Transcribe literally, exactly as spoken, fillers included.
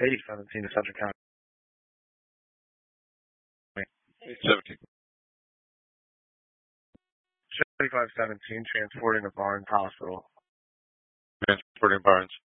eight seventeen to Central County. eight seventeen. seventy-five seventeen, transporting to Barnes Hospital. Transporting Barnes.